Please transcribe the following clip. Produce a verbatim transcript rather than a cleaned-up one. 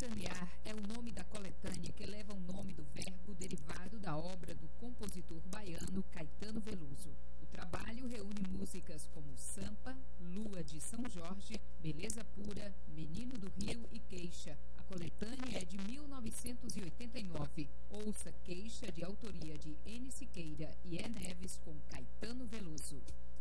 Capitanear é o nome da coletânea que leva o nome do verbo derivado da obra do compositor baiano Caetano Veloso. O trabalho reúne músicas como Sampa, Lua de São Jorge, Beleza Pura, Menino do Rio e Queixa. A coletânea é de mil novecentos e oitenta e nove. Ouça Queixa, de autoria de Eni Siqueira e E. Neves, com Caetano Veloso.